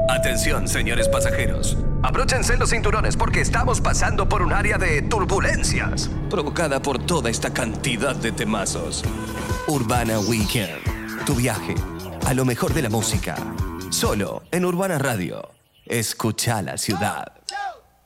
Atención, señores pasajeros. Abróchense los cinturones porque estamos pasando por un área de turbulencias provocada por toda esta cantidad de temazos. Urbana Weekend. Tu viaje a lo mejor de la música. Solo en Urbana Radio. Escucha la ciudad.